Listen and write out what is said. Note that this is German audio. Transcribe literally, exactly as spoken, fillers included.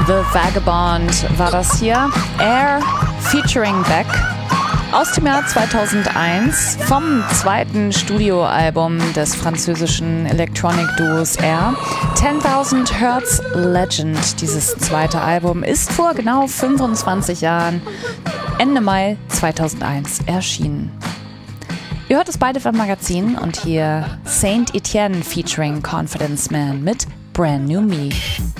The Vagabond war das hier. Air featuring Beck. Aus dem Jahr zweitausendeins vom zweiten Studioalbum des französischen Electronic-Duos Air. zehntausend Hertz Legend, dieses zweite Album, ist vor genau fünfundzwanzig Jahren, Ende Mai zweitausendeins, erschienen. Ihr hört es beide vom Magazin und hier Saint Etienne featuring Confidence Man mit Brand New Me.